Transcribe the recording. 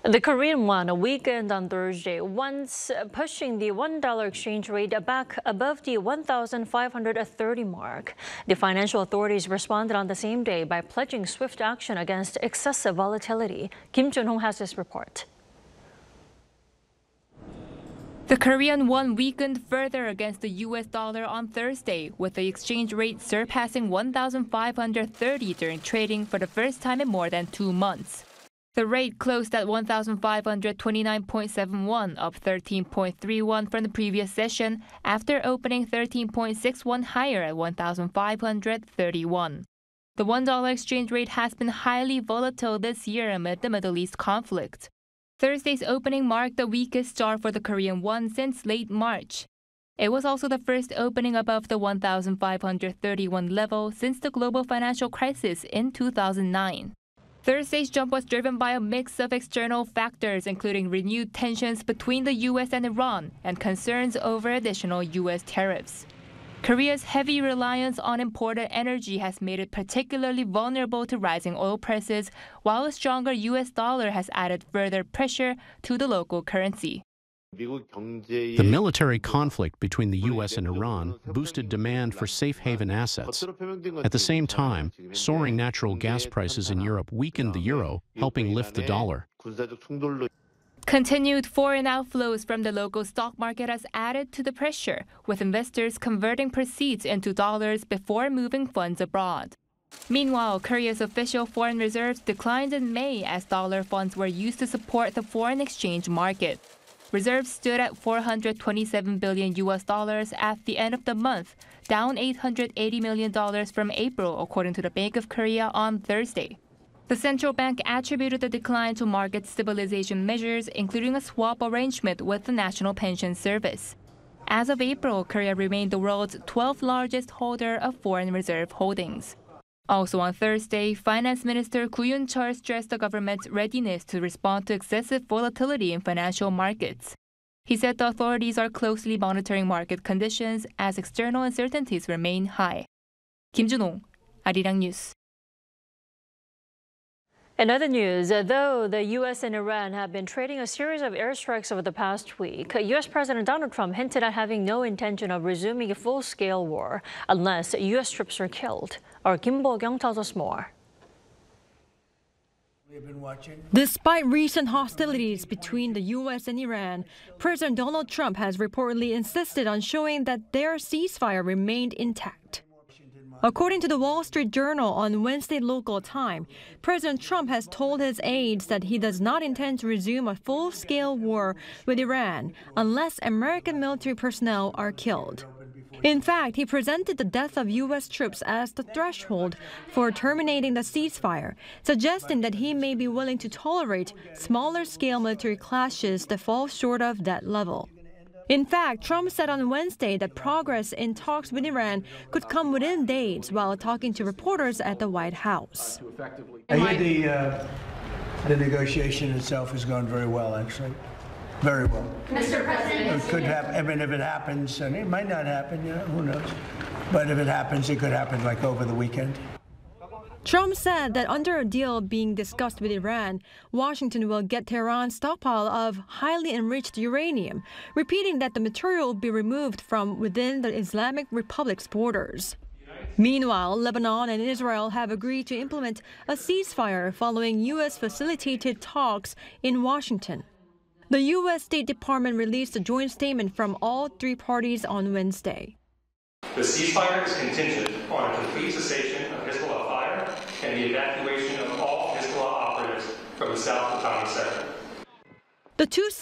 The Korean won weakened on Thursday, once pushing the $1 exchange rate back above the 1,530 mark. The financial authorities responded on the same day by pledging swift action against excessive volatility. Kim Jun-hong has this report. The Korean won weakened further against the U.S. dollar on Thursday, with the exchange rate surpassing 1,530 during trading for the first time in more than 2 months. The rate closed at 1,529.71, up 13.31 from the previous session, after opening 13.61 higher at 1,531. The $1 exchange rate has been highly volatile this year amid the Middle East conflict. Thursday's opening marked the weakest start for the Korean won since late March. It was also the first opening above the 1,531 level since the global financial crisis in 2009. Thursday's jump was driven by a mix of external factors, including renewed tensions between the U.S. and Iran and concerns over additional U.S. tariffs. Korea's heavy reliance on imported energy has made it particularly vulnerable to rising oil prices, while a stronger U.S. dollar has added further pressure to the local currency. The military conflict between the U.S. and Iran boosted demand for safe haven assets. At the same time, soaring natural gas prices in Europe weakened the euro, helping lift the dollar. Continued foreign outflows from the local stock market has added to the pressure, with investors converting proceeds into dollars before moving funds abroad. Meanwhile, Korea's official foreign reserves declined in May as dollar funds were used to support the foreign exchange market. Reserves stood at $427 billion at the end of the month, down $880 million from April, according to the Bank of Korea on Thursday. The central bank attributed the decline to market stabilization measures, including a swap arrangement with the National Pension Service. As of April, Korea remained the world's 12th largest holder of foreign reserve holdings. Also on Thursday, Finance Minister Koo Yoon-chul stressed the government's readiness to respond to excessive volatility in financial markets. He said the authorities are closely monitoring market conditions as external uncertainties remain high. Kim Jun-hong, Arirang News. In other news, though the U.S. and Iran have been trading a series of airstrikes over the past week, U.S. President Donald Trump hinted at having no intention of resuming a full-scale war unless U.S. troops are killed. Our Kim Bo-kyung tells us more. Despite recent hostilities between the U.S. and Iran, President Donald Trump has reportedly insisted on showing that their ceasefire remained intact. According to the Wall Street Journal on Wednesday local time, President Trump has told his aides that he does not intend to resume a full-scale war with Iran unless American military personnel are killed. In fact, he presented the death of U.S. troops as the threshold for terminating the ceasefire, suggesting that he may be willing to tolerate smaller-scale military clashes that fall short of that level. In fact, Trump said on Wednesday that progress in talks with Iran could come within days while talking to reporters at the White House. I hear the negotiation itself has gone very well, actually. Very well. Mr. President, it could happen. I mean, if it happens, and it might not happen, who knows? But if it happens, it could happen like over the weekend. Trump said that under a deal being discussed with Iran, Washington will get Tehran's stockpile of highly enriched uranium, repeating that the material will be removed from within the Islamic Republic's borders. Meanwhile, Lebanon and Israel have agreed to implement a ceasefire following U.S.-facilitated talks in Washington. The U.S. State Department released a joint statement from all three parties on Wednesday. The ceasefire is contingent on a complete cessation of Hezbollah fire and the evacuation of all Hezbollah operatives from the South Litani sector. The two